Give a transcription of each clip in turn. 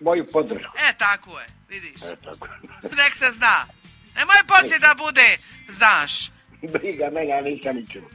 moju podršku. Tako je, vidiš. Tako. Nek se zna. Nemoj poslije da bude, znaš. Briga mene, ja nisam ni čuo.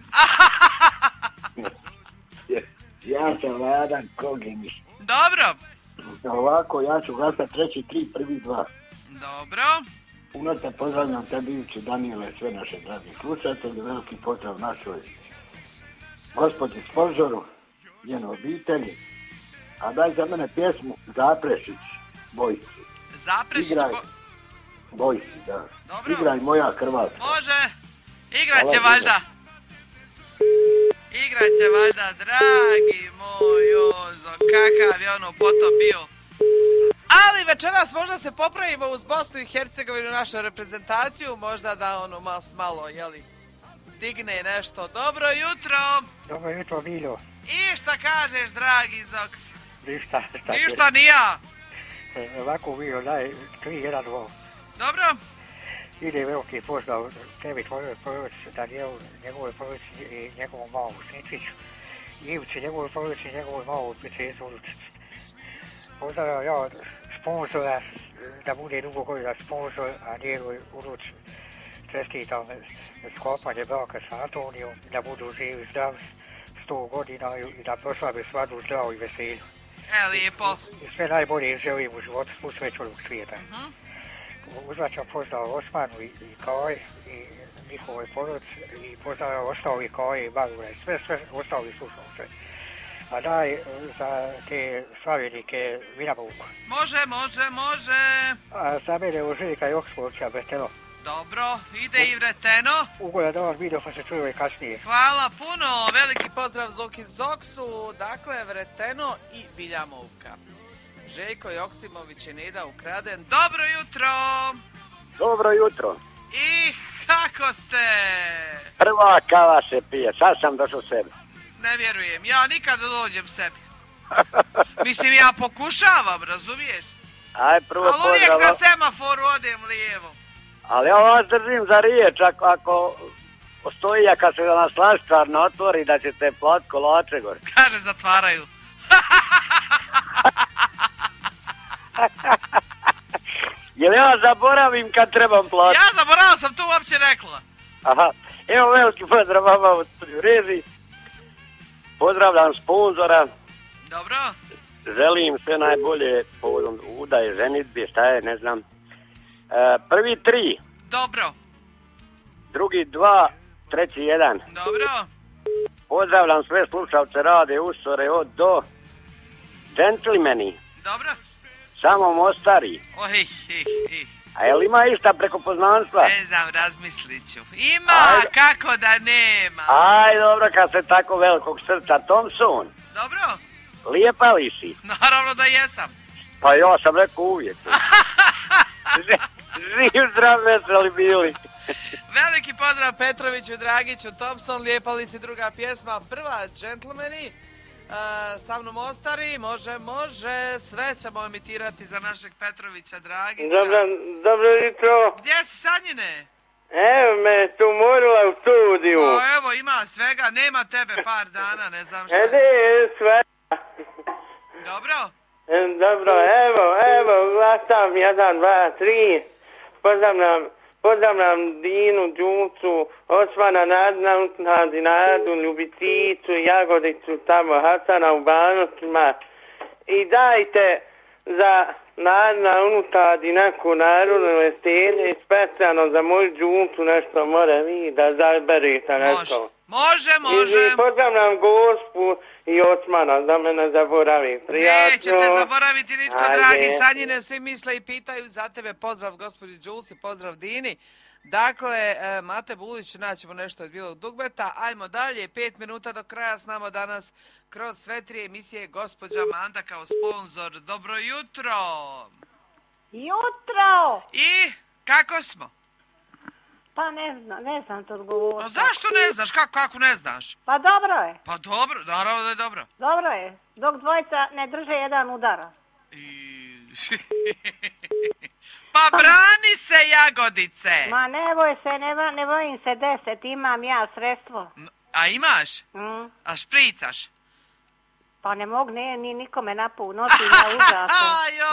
Ja sam Vladan Koginić. Dobro. Ovako, ja ću glasati 3, 3, 1, 2. Dobro. Unote pozdravljam tebi, Iviću, Danijele, sve naše dragi slušatelji, veliki pozdrav našoj gospođi sponzoru, njeno obitelji. A daj za mene pjesmu Zaprešić, Bojsi. Zaprešić, Bojsi, da. Dobro. Igraj moja Hrvatska. Može. Igraće valjda. Igraće valjda, dragi moj Jozo, kakav je ono potom bio. Ali večeras možda se popravimo uz Bosnu i Hercegovinu, našu reprezentaciju, možda da ono malo, jeli, digne nešto. Dobro jutro. Dobro jutro, Milo. I šta kažeš, dragi Zoks? Ništa. Ništa ni ja. Ovako, Milo, daj 3-1-2. Dobro. Ide veliki pozdrav tebi, tvojoj porodici, Danijelu, njegovoj porodici i njegovom malu Sinčiću. Ivici, njegovoj porodici i njegovoj maloj princesu Uručicu. Pozdravljam ja sponzora, da bude dugo godina sponzor, a njegovoj Uruči čestitam sklapanje braka sa Antonijom, da budu živi zdravi 100 godina i da proslave svadbu zdravu i veselju. Lijepo. I sve najbolje želim u životu, svu sreću ovog svijeta. Uzvraćam pozdrav Osmanu i Kaj i njihovoj porodici i pozdrav ostali Kaj i Barura i sve ostali slušalce. A daj za te slavljenike Vinavuku. Može. A za mene u Željka Jokspovića Vreteno. Dobro, ide i Vreteno. Ugodan dan video pa se čuje kasnije. Hvala puno, veliki pozdrav Zoki Zoksu, dakle Vreteno i Viljamovka. Željko Joksimović i Neda Ukraden. Dobro jutro! Dobro jutro. I kako ste? Prva kava se pije, sad sam došao sebi. Ne vjerujem, ja nikad dođem sebi. Mislim, ja pokušavam, razumiješ? Aj, prvo ali uvijek pozdrav. na semaforu odem lijevo. Ali ja vas držim za riječ, ako stoji, kad se nas slaštarno otvori, da ćete platiti kolače gore. Kaže, zatvaraju. Jel ja zaboravim kad trebam platiti? Ja zaboravio sam to uopće rekla. Aha, evo veliki pozdrav vama u režiji. Pozdravljam sponzora. Dobro. Želim sve najbolje povodom udaje, ženitbe, šta je, ne znam. Prvi 3. Dobro. Drugi 2, treći 1. Dobro. Pozdravljam sve slušalce rade Usore od do. Džentlmeni. Dobro. Samo Mostari. A jel ima išta preko poznanstva? Ne znam, razmislit ću. Ima, kako da nema. Aj, dobro, kad se tako velikog srca. Thompson. Dobro. Lijepa li si? Naravno da jesam. Pa ja sam rekao uvijek. Živ, zdrav, veseli bili. Veliki pozdrav Petroviću, Dragiću, Thompson, lijepa li si druga pjesma, prva Džentlmeni, sa mnom Ostari, može, sve ćemo emitirati za našeg Petrovića, Dragića. Dobro jutro. Gdje si Sanjine? Evo me tu morala u studiju. Evo ima svega, nema tebe par dana, ne znam šta. Sve. Dobro? Dobro, evo, glasam 1, 2, 3, pozdravljam Dinu, Đuncu, Osmana, Nadinadu, Ljubicicu, Jagodicu, tamo Hasana u Banovcima i dajte za Nadna unutadi neku narodnu vestelje i specijalno za moju Đuncu nešto mora vi da zaberete nešto. Može. I pozdravljam Gospu i Osmana, da me ne zaboravi. Prijatno. Nećete zaboraviti nitko, dragi Sanjine, svi misle i pitaju za tebe. Pozdrav gospođi Đulsi, pozdrav Dini. Dakle, Mate Bulić, naćemo nešto od Bilog Dugmeta. Ajmo dalje, 5 minuta do kraja s nama danas kroz sve 3 emisije gospođa Manda kao sponzor. Dobro jutro! Jutro! I kako smo? Pa ne znam to odgovoriti. A zašto ne znaš? Kako ne znaš? Pa dobro je. Pa dobro, naravno da je dobro. Dobro je, dok dvojica ne drže jedan udara. Pa brani se, Jagodice! Ma ne boj se, ne bojim se 10, imam ja sredstvo. A imaš? A špricaš? Pa ne mogu, ni nikome nosim na užasu.